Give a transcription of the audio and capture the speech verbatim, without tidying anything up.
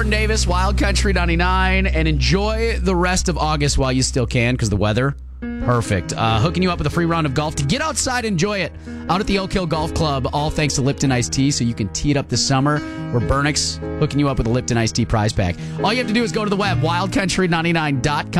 Jordan Davis, Wild Country ninety-nine, and enjoy the rest of August while you still can because the weather, perfect. Uh, hooking you up with a free round of golf to get outside, enjoy it out at the Oak Hill Golf Club, all thanks to Lipton Iced Tea, so you can tee it up this summer. We're Burnix hooking you up with a Lipton Iced Tea prize pack. All you have to do is go to the web, wild country ninety-nine dot com.